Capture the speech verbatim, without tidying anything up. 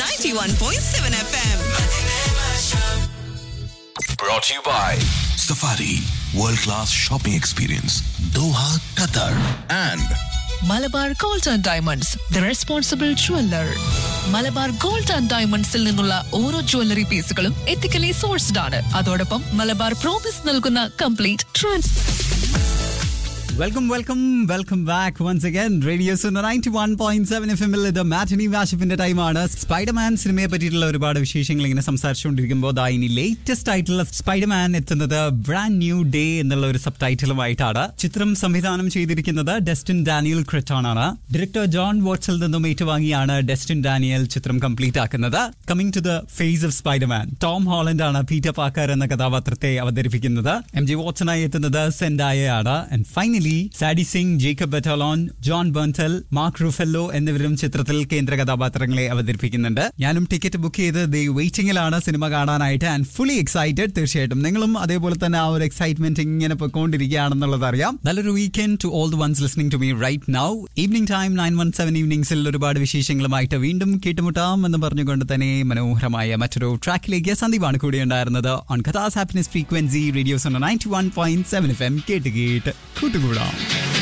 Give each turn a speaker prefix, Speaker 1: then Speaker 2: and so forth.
Speaker 1: ninety-one point seven F M.
Speaker 2: Brought to you by Safari World Class Shopping Experience, Doha, Qatar, and
Speaker 3: Malabar gold and diamonds the responsible jeweller. Malabar gold and ഡയമണ്ട്സിൽ നിന്നുള്ള ഓരോ jewellery പീസുകളും ethically sourced ആണ്. അതോടൊപ്പം Malabar promise നൽകുന്ന complete transparency.
Speaker 4: Welcome welcome welcome back once again. Radio ninety one point seven F എമ്മിൽ ഇത് മാറ്റിനി വാഷിപ്പിന്റെ ടൈമാണ്. സ്പൈഡർമാൻ സിനിമയെ പറ്റിയിട്ടുള്ള ഒരുപാട് വിശേഷങ്ങൾ ഇങ്ങനെ സംസാരിച്ചുകൊണ്ടിരിക്കുമ്പോൾ ദാ ഇനി ലേറ്റസ്റ്റ് ആയിട്ടുള്ള സ്പൈഡർമാൻ എത്തുന്നത് ബ്രാൻഡ് ന്യൂ ഡേ എന്നുള്ള ഒരു സബ് ടൈറ്റിലുമായിട്ടാണ്. ചിത്രം സംവിധാനം ചെയ്തിരിക്കുന്നത് ഡെസ്റ്റിൻ ഡാനിയൽ ക്രെറ്റോൺ ആണ്. ഡയറക്ടർ ജോൺ വാട്സിൽ നിന്നും ഏറ്റുവാങ്ങിയാണ് ഡെസ്റ്റിൻ ഡാനിയൽ ചിത്രം കംപ്ലീറ്റ് ആക്കുന്നത്. Coming to the face of Spiderman, Tom Holland ആണ് പീറ്റർ പാക്കർ എന്ന കഥാപാത്രത്തെ അവതരിപ്പിക്കുന്നത്. എം ജെ വാട്സണായി എത്തുന്നത് സെൻഡായയാണ്. And finally സാഡി Singh, Jacob ബെറ്റലോൺ, John ബെർട്ടൽ, mark റൂഫെല്ലോ എന്നിവരും ചിത്രത്തിൽ കേന്ദ്ര കഥാപാത്രങ്ങളെ അവതരിപ്പിക്കുന്നുണ്ട്. ഞാനും ടിക്കറ്റ് ബുക്ക് ചെയ്ത് ദേ വെയിറ്റിംഗിലാണ് സിനിമ കാണാനായിട്ട്. And fully excited. തീർച്ചയായിട്ടും നിങ്ങളും അതേപോലെ തന്നെ ആ ഒരു എക്സൈറ്റ്മെന്റ് ഇങ്ങനെ പോയിക്കൊണ്ടിരിക്കുകയാണെന്നുള്ളത് അറിയാം. നല്ലൊരു weekend to all the once listening to me right now. Evening time nine one seven ഈവനിംഗ്സിൽ ഒരുപാട് വിശേഷങ്ങളുമായിട്ട് വീണ്ടും കേട്ടുമുട്ടാം എന്ന് പറഞ്ഞുകൊണ്ട് തന്നെ മനോഹരമായ മറ്റൊരു ട്രാക്കിലേക്ക് സന്ദീപാണ് കൂടെ ഉണ്ടായിരുന്നത്. On കഥാസ് happiness frequency radio ninety one point seven F M. കേട്ട് കേട്ട് കൂട്ടുകൂടാം.